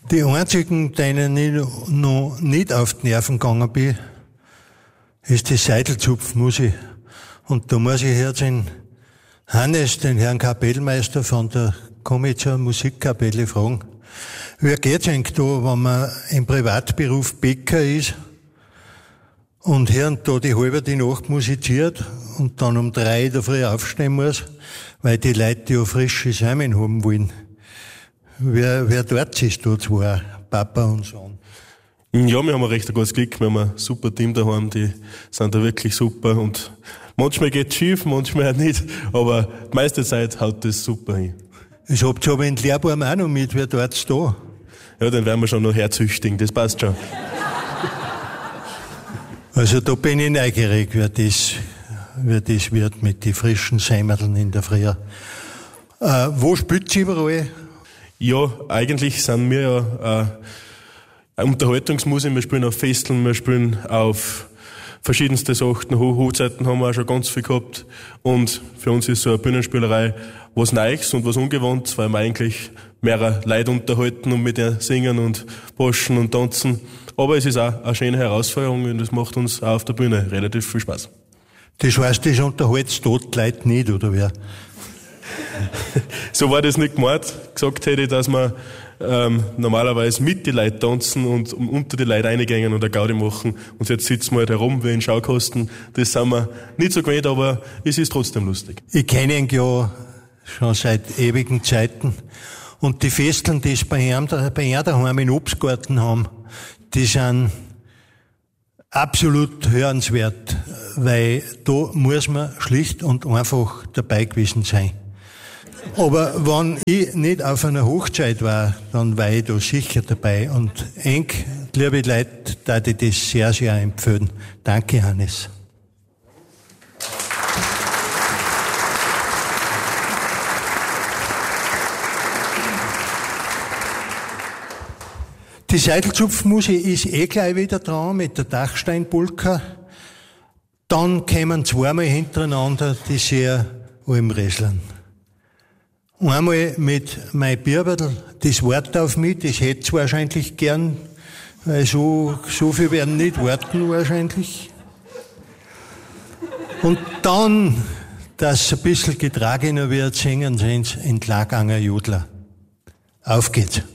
Die einzigen, denen ich noch nicht auf die Nerven gegangen bin, ist die Seidelzupfmusik. Und da muss ich jetzt den Hannes, den Herrn Kapellmeister von der Komitzer Musikkapelle fragen. Wie geht's eigentlich da, wenn man im Privatberuf Bäcker ist und hier und da die halbe die Nacht musiziert und dann um 3 der Früh aufstehen muss, weil die Leute ja frische Samen haben wollen. Wer dort ist da zwar, Papa und Sohn? Ja, wir haben ein recht gutes Glück, wir haben ein super Team daheim, die sind da wirklich super und manchmal geht's schief, manchmal auch nicht, aber die meiste Zeit haut das super hin. Ich habt aber einen Lehrbaum auch noch mit, wer dort da? Ja, dann werden wir schon noch herzüchtigen, das passt schon. Also da bin ich neugierig, wer das wird mit den frischen Seimerln in der Früh. Wo spielt ihr überall? Ja, eigentlich sind wir ja Unterhaltungsmusik, wir spielen auf Festeln, wir spielen auf verschiedenste Sachen, Hochzeiten haben wir auch schon ganz viel gehabt und für uns ist so eine Bühnenspielerei was Neues und was Ungewohntes, weil wir eigentlich mehrere Leute unterhalten und mit denen singen und poschen und tanzen, aber es ist auch eine schöne Herausforderung und das macht uns auch auf der Bühne relativ viel Spaß. Das heißt, das unterhältst dort die Leute nicht, oder wer? So war das nicht gemeint. Gesagt hätte ich, dass wir normalerweise mit den Leuten tanzen und unter die Leute reingehen und eine Gaudi machen. Und jetzt sitzen wir halt herum wie in Schaukasten. Das sind wir nicht so gewöhnt, aber es ist trotzdem lustig. Ich kenne ihn ja schon seit ewigen Zeiten. Und die Festeln, die es bei ihm daheim in Obstgarten haben, die sind absolut hörenswert, weil da muss man schlicht und einfach dabei gewesen sein. Aber wenn ich nicht auf einer Hochzeit war, dann war ich da sicher dabei. Und eng, liebe Leute, da ich das sehr, sehr empfehlen. Danke, Hannes. Die Seidelzupfmusik ist gleich wieder dran mit der Dachsteinpolka. Dann kommen zweimal hintereinander die sehr Almräslern. Einmal mit mein Bierberl, das wartet auf mich, das hätte ich wahrscheinlich gern, weil so viel werden nicht warten wahrscheinlich. Und dann, dass es ein bisschen getragener wird, singen sie ins Entlaganger Jodler. Auf geht's.